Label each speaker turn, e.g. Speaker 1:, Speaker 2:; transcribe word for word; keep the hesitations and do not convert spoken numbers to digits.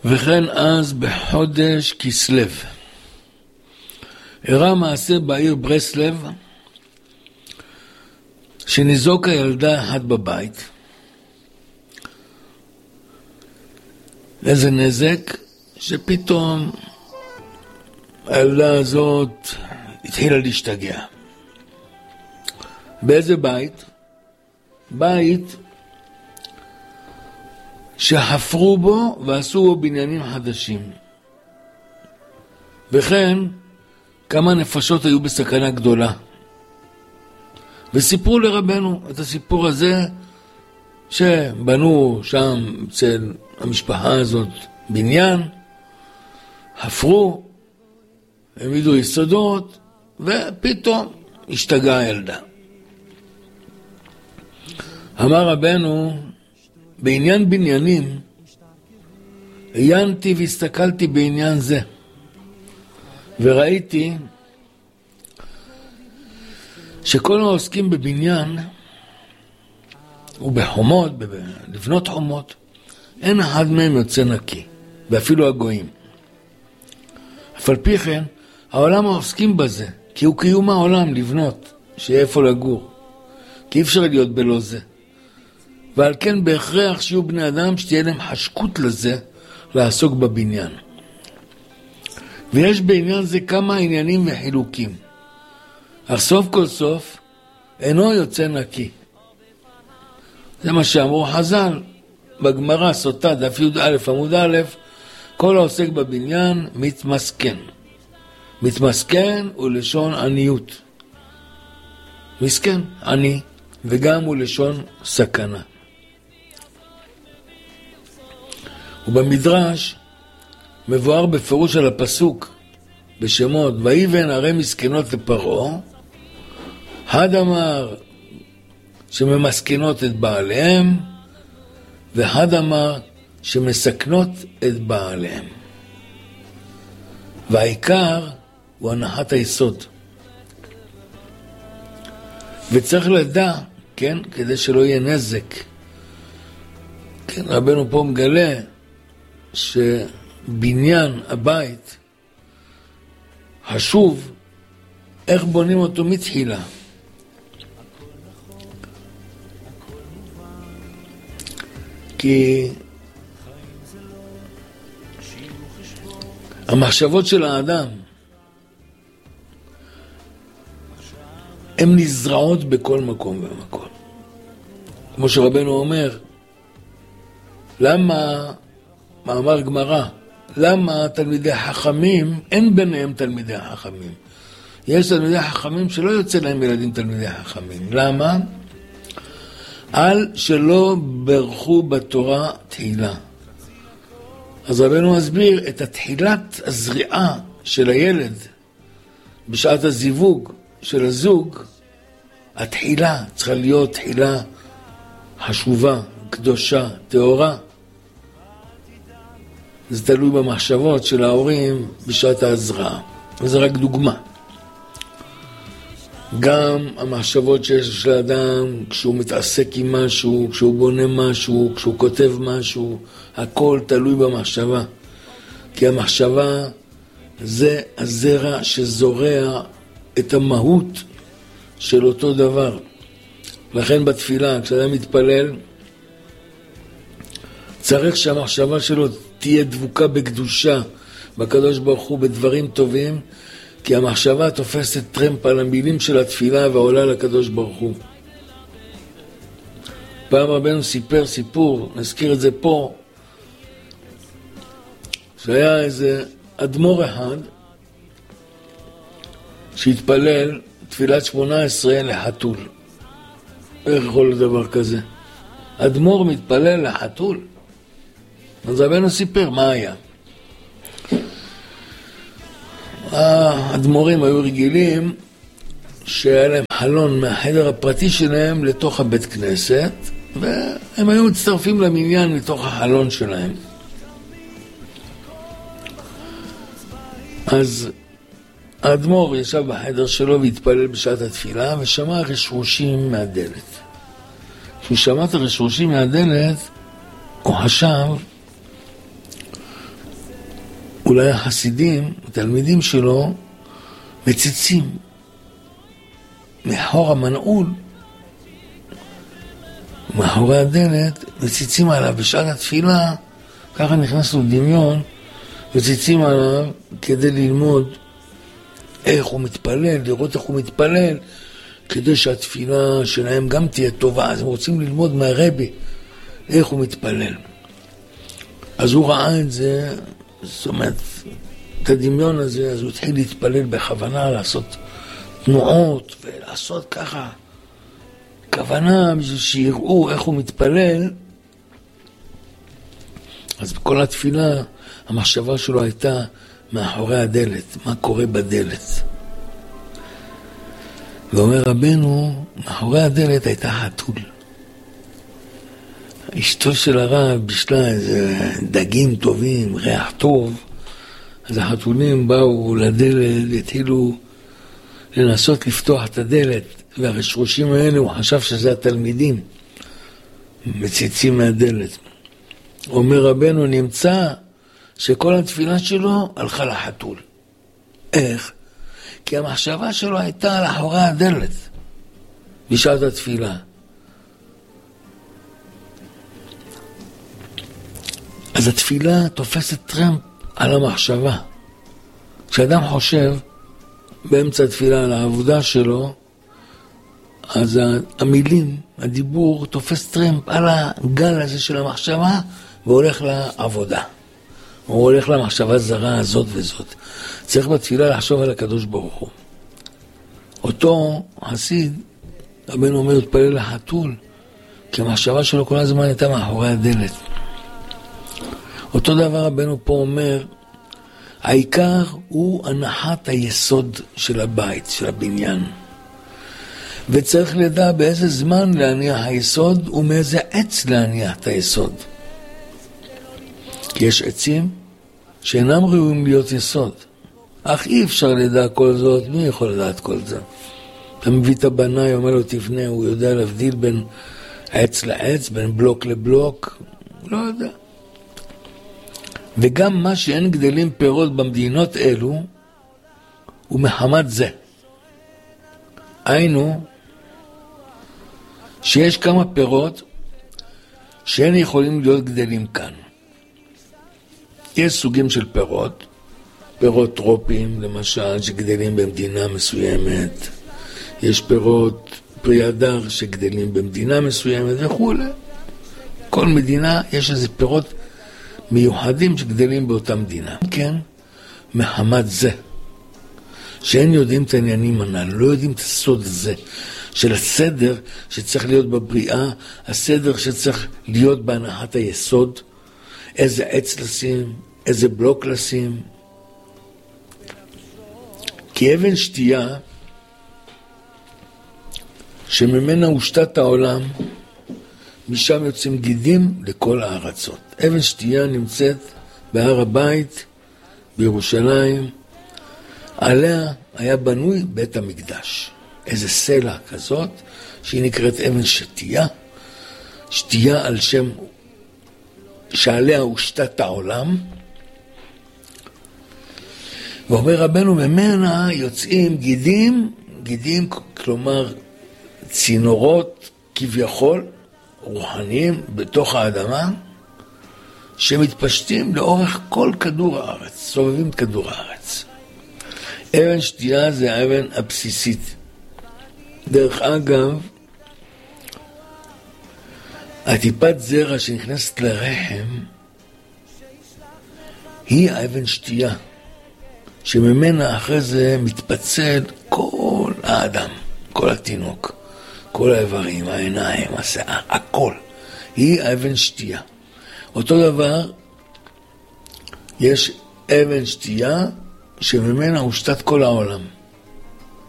Speaker 1: וכן אז בחודש כסלו אירע מעשה בעיר ברסלב, שניזוקה ילדה אחת בבית. איזה נזק? שפתאום הילדה הזאת התחילה להשתגע. באיזה בית? בית שחפרו בו ועשו בו בניינים חדשים. וכן כמה נפשות היו בסכנה גדולה. וסיפרו לרבנו את הסיפור הזה, שבנו שם אצל המשפחה הזאת בניין, חפרו, העמידו יסודות, ופתאום השתגעה הילדה. אמר רבנו, בעניין בניינים, עיינתי והסתכלתי בעניין זה, וראיתי שכל העוסקים בבניין ובחומות, לבנות חומות, אין אחד מהם יוצא נקי, ואפילו הגויים. אף על פי כן, העולם העוסקים בזה, כי הוא קיום העולם לבנות, שיהיה איפה לגור, כי אי אפשר להיות בלא זה. ועל כן בהכרח שיהיו בני אדם שתהיה להם חשקות לזה, לעסוק בבניין. ויש בעניין זה כמה עניינים וחילוקים. אך סוף כל סוף, אינו יוצא נקי. זה מה שאמרו חז"ל, בגמרא סוטה, דף י"א עמוד א', כל העוסק בבניין מתמסכן. מתמסכן הוא לשון עניות. מסכן, עני, וגם הוא לשון סכנה. ובמדרש מבואר בפירוש על הפסוק בשמות, ויבן ערי מסכנות לפרעה, אחד אמר שממסכנות את בעליהם, ואחד אמר שמסכנות את בעליהם. והעיקר הוא הנחת היסוד. וצריך לדע, כן, כדי שלא יהיה נזק. כן, רבנו פה מגלה שבניין הבית חשוב איך בונים אותו מתחילה. כי המחשבות של האדם הן נזרעות בכל מקום ומקום. כמו שרבנו אומר, למה, מאמר גמרא, למה תלמידי חכמים, אין ביניהם תלמידי חכמים. יש תלמידי חכמים שלא יוצא להם ילדים תלמידי חכמים. למה? על שלא ברכו בתורה תחילה. אז רבנו מסביר את התחילת הזריעה של הילד בשעת הזיווג של הזוג. התחילה צריכה להיות תחילה חשובה, קדושה, טהורה. זה תלוי במחשבות של ההורים בשעת ההזרעה. וזה רק דוגמה. גם המחשבות שיש לאדם כשהוא מתעסק עם משהו, כשהוא בונה משהו, כשהוא כותב משהו, הכל תלוי במחשבה. כי המחשבה זה הזרע שזורע את המהות של אותו דבר. לכן בתפילה, כשאדם מתפלל, צריך שהמחשבה שלו תהיה דבוקה בקדושה, בקדוש ברוך הוא, בדברים טובים, כי המחשבה תופסת טרמפ על המילים של התפילה ועולה לקדוש ברוך הוא. פעם רבנו סיפר סיפור, נזכיר את זה פה, שהיה איזה אדמו"ר אחד שהתפלל תפילת שמונה עשרה לחתול. איך יכול לדבר כזה? אדמו"ר מתפלל לחתול. אז רבנו סיפר מה היה. האדמו"רים היו רגילים שהיה להם חלון מהחדר הפרטי שלהם לתוך הבית כנסת, והם היו מצטרפים למניין מתוך החלון שלהם. אז האדמו"ר ישב בחדר שלו והתפלל בשעת התפילה ושמע רשרושים מהדלת. כשהוא שמע את הרשרושים מהדלת, הוא חשב אולי החסידים, התלמידים שלו, מציצים מאחור המנעול, מאחורי הדלת, מציצים עליו בשעת התפילה, ככה נכנסנו לדמיון, מציצים עליו כדי ללמוד איך הוא מתפלל, לראות איך הוא מתפלל, כדי שהתפילה שלהם גם תהיה טובה. אז הם רוצים ללמוד מהרבי איך הוא מתפלל. אז הוא ראה את זה, זאת אומרת, את הדמיון הזה, אז הוא התחיל להתפלל בכוונה, לעשות תנועות ולעשות ככה כוונה בשביל שיראו איך הוא מתפלל. אז בכל התפילה המחשבה שלו הייתה מאחורי הדלת, מה קורה בדלת. ואומר רבנו, מאחורי הדלת הייתה חתול. אשתו של הרב בשלה איזה דגים טובים, ריח טוב, אז החתולים באו לדלת, התחילו לנסות לפתוח את הדלת, והרשרושים האלה הוא חשב שזה התלמידים, מציצים מהדלת. אומר רבנו, נמצא שכל התפילה שלו הלכה לחתול. איך? כי המחשבה שלו הייתה לאחורי הדלת בשעת התפילה. אז התפילה תופסת טרמפ על המחשבה. כשאדם חושב באמצע התפילה על העבודה שלו, אז המילים, הדיבור תופס טרמפ על הגל הזה של המחשבה והולך לעבודה. הוא הולך למחשבה זרה הזאת וזאת. צריך בתפילה לחשוב על הקדוש ברוך הוא. אותו חסיד, רבנו אומר, התפלל לחתול, כי המחשבה שלו כל הזמן הייתה מאחורי הדלת. אותו דבר רבנו פה אומר, העיקר הוא הנחת היסוד של הבית, של הבניין. וצריך לדע באיזה זמן להניח היסוד ומאיזה עץ להניח את היסוד. כי יש עצים שאינם ראויים להיות יסוד. אך אי אפשר לדע כל זאת, מי יכול לדעת כל זה? אתה מביא את הבנאי, אומר לו תפנה, הוא יודע להבדיל בין עץ לעץ, בין בלוק לבלוק, לא יודע. וגם מה שאין גדלים פירות במדינות אלו, הוא מחמת זה. היינו, שיש כמה פירות שאין יכולים להיות גדלים כאן. יש סוגים של פירות, פירות טרופיים למשל שגדלים במדינה מסוימת, יש פירות פרי הדר שגדלים במדינה מסוימת וכו'. כל מדינה יש איזה פירות מיוחדים שגדלים באותה מדינה. כן, מחמת זה, שאין יודעים את העניינים הנ"ל, לא יודעים את הסוד הזה, של הסדר שצריך להיות בבריאה, הסדר שצריך להיות בהנחת היסוד, איזה עץ לשים, איזה בלוק לשים. כי אבן שתייה, שממנה הושתת העולם, משם יוצאים גידים לכל הארצות. אבן שתייה נמצאת בהר הבית, בירושלים, עליה היה בנוי בית המקדש. איזה סלע כזאת, שהיא נקראת אבן שתייה, שתייה על שם שעליה הושתת העולם, ואומר רבנו, ממנה יוצאים גידים, גידים כלומר צינורות כביכול רוחניים בתוך האדמה, שמתפשטים לאורך כל כדור הארץ, סובבים את כדור הארץ. אבן שתייה זה האבן הבסיסית. דרך אגב, הטיפת זרע שנכנסת לרחם היא האבן שתייה, שממנה אחרי זה מתפצל כל האדם, כל התינוק, כל האיברים, העיניים, השיער, הכל. היא האבן שתייה. אותו דבר, יש אבן שתייה שממנה הושתת כל העולם.